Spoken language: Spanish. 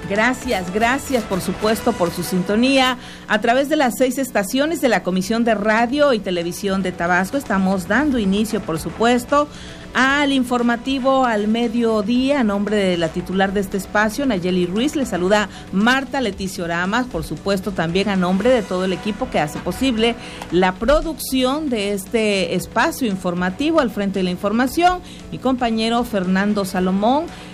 Gracias por supuesto por su sintonía. A través de las 6 estaciones de la Comisión de Radio y Televisión de Tabasco estamos dando inicio, por supuesto, al informativo al mediodía. A nombre de la titular de este espacio, Nayeli Ruiz, le saluda Marta Leticia Oramas, por supuesto también a nombre de todo el equipo que hace posible la producción de este espacio informativo. Al frente de la información, mi compañero Fernando Salomón.